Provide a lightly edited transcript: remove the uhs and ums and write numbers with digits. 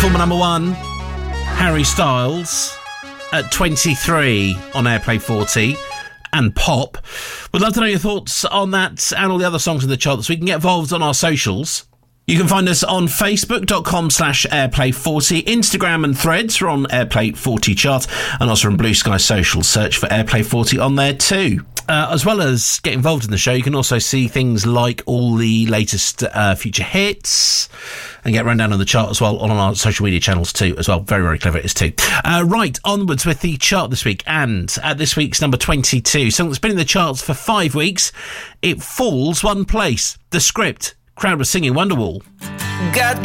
Former number 1, Harry Styles, at 23 on Airplay 40, and Pop. We'd love to know your thoughts on that and all the other songs in the chart, so we can get involved on our socials. You can find us on facebook.com/Airplay40, Instagram and Threads. We're on Airplay 40 chart, and also on Blue Sky Social. Search for Airplay 40 on there too. As well as get involved in the show, you can also see things like all the latest future hits and get run down on the chart as well on our social media channels too as well. Very, very clever it is too. Right, onwards with the chart this week, and at this week's number 22, something that's been in the charts for 5 weeks, it falls one place. The Script. Crowd was singing Wonderwall. God